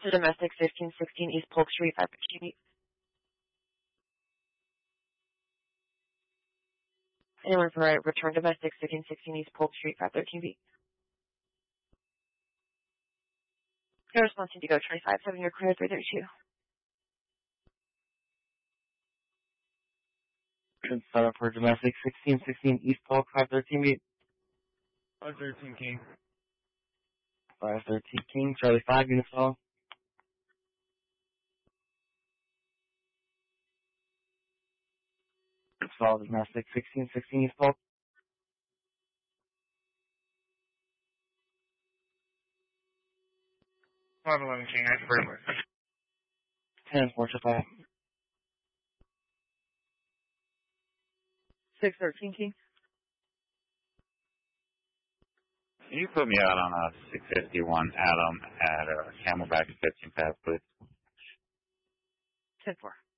to domestic 1516 East Polk Street, 513 feet. Anyone for return domestic 1516 East Polk Street, 513 feet. Air response Indigo 25-7, you're clear 332. Set up for domestic 1616 East Polk, 513 feet. 513 King. 513 King, Charlie 5, units follow. Follow domestic 1616 East Polk. 511 King, I confirm. 10-4, just 5. 613 King. Can you put me out on a 651 Adam at Camelback 15 Path, please? 10-4.